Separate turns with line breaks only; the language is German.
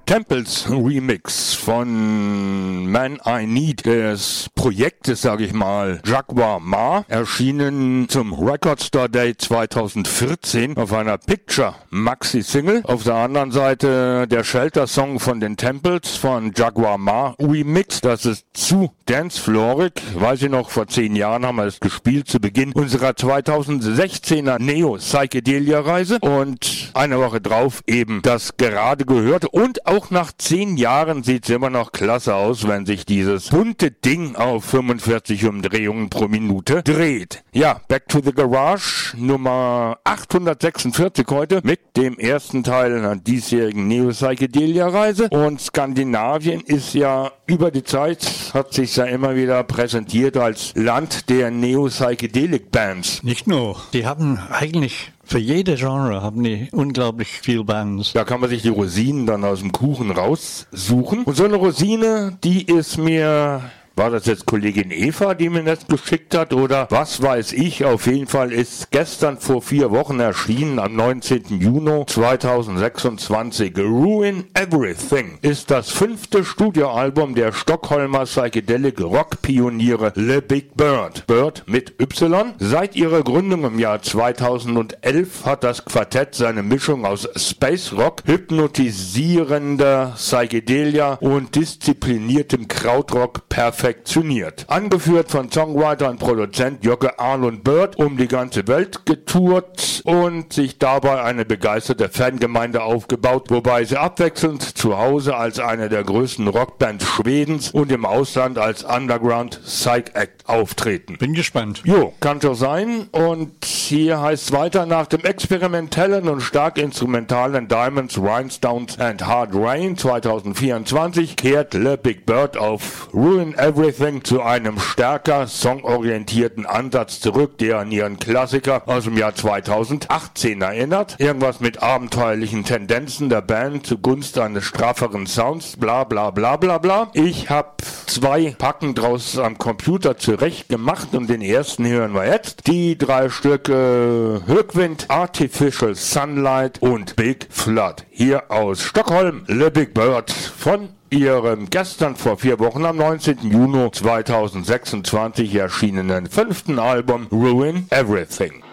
Temples Remix von Man I Need des Projektes, sage ich mal, Jaguar Ma, erschienen zum Record Store Day 2014 auf einer Picture Maxi Single. Auf der anderen Seite der Shelter Song von den Temples von Jaguar Ma Remix. Das ist zu dancefloorig. Weiß ich noch, vor 10 Jahren haben wir es gespielt zu Beginn unserer 2016er Neo Psychedelia Reise und eine Woche drauf eben das gerade gehörte. Und auch nach 10 Jahren sieht es immer noch klasse aus, wenn sich dieses bunte Ding auf 45 Umdrehungen pro Minute dreht. Ja, Back to the Garage, Nummer 846 heute mit dem ersten Teil einer diesjährigen Neo Psychedelia Reise. Und Skandinavien ist ja über die Zeit, hat sich ja immer wieder präsentiert als Land der Neo Psychedelic Bands.
Nicht nur, die haben eigentlich für jede Genre haben die unglaublich viel Bands.
Da kann man sich die Rosinen dann aus dem Kuchen raussuchen. Und so eine Rosine, die ist mir... War das jetzt Kollegin Eva, die mir das geschickt hat oder was weiß ich? Auf jeden Fall ist gestern vor 4 Wochen erschienen, am 19. Juni 2026. Ruin Everything ist das 5. Studioalbum der Stockholmer Psychedelic Rock Pioniere Le Big Bird. Bird mit Y. Seit ihrer Gründung im Jahr 2011 hat das Quartett seine Mischung aus Space Rock, hypnotisierender Psychedelia und diszipliniertem Krautrock perfektioniert. Angeführt von Songwriter und Produzent Jocke Arlund Bird, um die ganze Welt getourt und sich dabei eine begeisterte Fangemeinde aufgebaut, wobei sie abwechselnd zu Hause als eine der größten Rockbands Schwedens und im Ausland als Underground Psych Act auftreten.
Bin gespannt.
Jo, kann schon sein. Und hier heißt es weiter, nach dem experimentellen und stark instrumentalen Diamonds, Rhinestones and Hard Rain 2024 kehrt Le Big Bird auf Ruin Everything zu einem stärker songorientierten Ansatz zurück, der an ihren Klassiker aus dem Jahr 2018 erinnert. Irgendwas mit abenteuerlichen Tendenzen der Band zugunsten eines strafferen Sounds, bla bla bla bla bla. Ich habe 2 Packen draus am Computer zurecht gemacht und den ersten hören wir jetzt. Die 3 Stücke Högwind, Artificial Sunlight und Big Flood. Hier aus Stockholm, Le Big Bird von ihrem gestern vor 4 Wochen am 19. Juni 2026 erschienenen 5. Album Ruin Everything.